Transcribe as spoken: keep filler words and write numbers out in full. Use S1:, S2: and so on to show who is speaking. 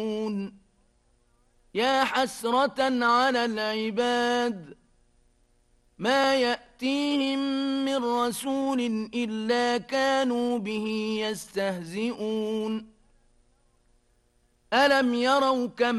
S1: يا حسرة على العباد ما يأتيهم من رسول إلا كانوا به يستهزئون ألم يروا كم